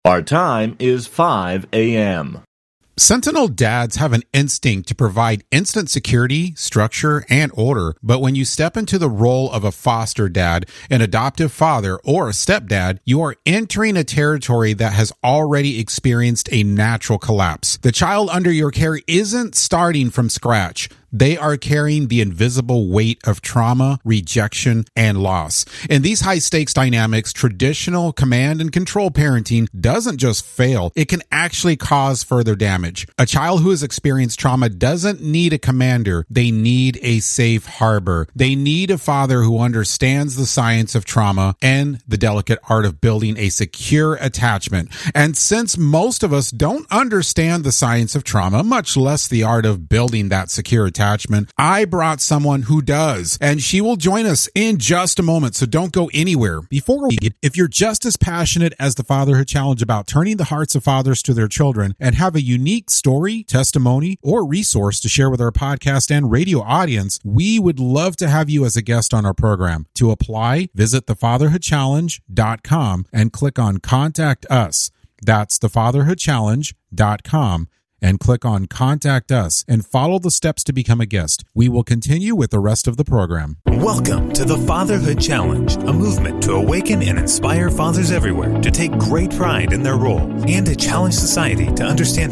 Our time is 5 a.m. Sentinel dads have an instinct to provide instant security, structure, and order, but when you step into the role of a foster dad, an adoptive father, or a stepdad, you are entering a territory that has already experienced a natural collapse. The child under your care isn't starting from scratch. They are carrying the invisible weight of trauma, rejection, and loss. In these high-stakes dynamics, traditional command and control parenting doesn't just fail, it can actually cause further damage. A child who has experienced trauma doesn't need a commander, they need a safe harbor. They need a father who understands the science of trauma and the delicate art of building a secure attachment. And since most of us don't understand the science of trauma, much less the art of building that secure attachment, I brought someone who does, and she will join us in just a moment, so don't go anywhere. Before we begin, if you're just as passionate as the Fatherhood Challenge about turning the hearts of fathers to their children and have a unique story, testimony, or resource to share with our podcast and radio audience, we would love to have you as a guest on our program. To apply, visit thefatherhoodchallenge.com and click on Contact Us. That's thefatherhoodchallenge.com. and click on Contact Us and follow the steps to become a guest. We will continue with the rest of the program. Welcome to the Fatherhood Challenge, a movement to awaken and inspire fathers everywhere to take great pride in their role and to challenge society to understand